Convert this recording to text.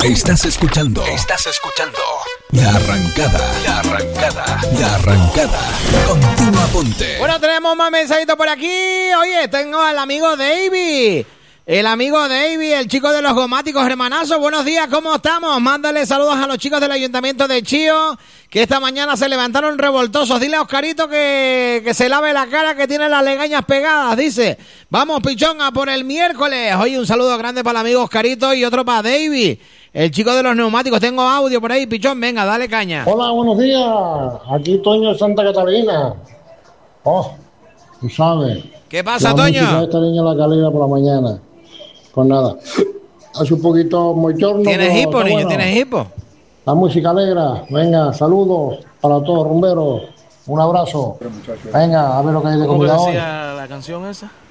Estás escuchando La Arrancada. Continúa, ponte. Bueno, tenemos más mensajitos por aquí. Oye, tengo al amigo Davey. El amigo Davey, el chico de los gomáticos, hermanazo. Buenos días, ¿cómo estamos? Mándale saludos a los chicos del Ayuntamiento de Chío, que esta mañana se levantaron revoltosos. Dile a Oscarito que se lave la cara, que tiene las legañas pegadas. Dice, vamos, pichón, a por el miércoles. Oye, un saludo grande para el amigo Oscarito y otro para Davey, el chico de los neumáticos. Tengo audio por ahí, pichón, venga, dale caña. Hola, buenos días. Aquí Toño de Santa Catalina. Oh, tú sabes. ¿Qué pasa, la Toño? música de esta niña en la calidad por la mañana. Pues nada, hace un poquito mochorno. ¿Tienes hipo, niño? Bueno. ¿Tienes hipo? La música alegra. Venga, saludos para todos, rumberos. Un abrazo. Venga, a ver lo que hay de ¿Cómo comida hoy. decía la canción esa?